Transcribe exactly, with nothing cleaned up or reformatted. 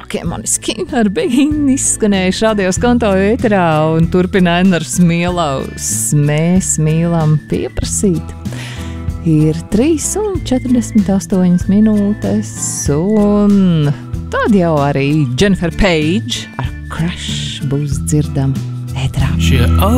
labākie mani Skinner Begin izskanējuši radios kanto ēterā un turpina Ennars Mielavs. Mēs mīlam pieprasīt. Ir trīs un četrdesmit astoņas minūtes un tad jau arī Jennifer Page ar Crash būs dzirdama ēterā.